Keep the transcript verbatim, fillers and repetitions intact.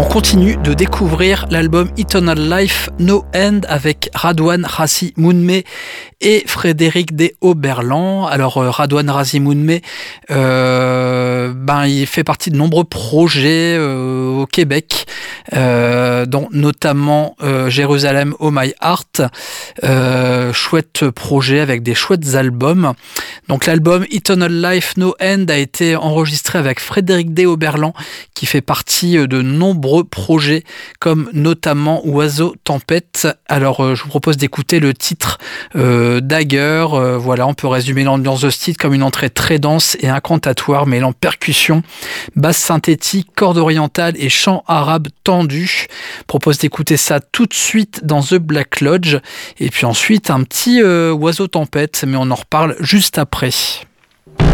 continue de découvrir l'album Eternal Life No End avec Radouane Rassi-Mounmé et Frédéric D. Oberland. Alors euh, Radouane Rassi-Mounmé, euh, ben, il fait partie de nombreux projets euh, au Québec, euh, dont notamment euh, Jérusalem Oh My Heart, euh, chouette projet avec des chouettes albums. Donc l'album Eternal Life No End a été enregistré avec Frédéric D. Oberland, qui fait partie de nombreux projets comme notamment Oiseau Tempête. Alors euh, je vous propose d'écouter le titre euh, Dagger. Euh, voilà, on peut résumer l'ambiance de ce titre comme une entrée très dense et incantatoire mêlant percussion, basse synthétique, cordes orientales et chant arabe tendu. Je propose d'écouter ça tout de suite dans The Black Lodge et puis ensuite un petit euh, Oiseau Tempête, mais on en reparle juste après.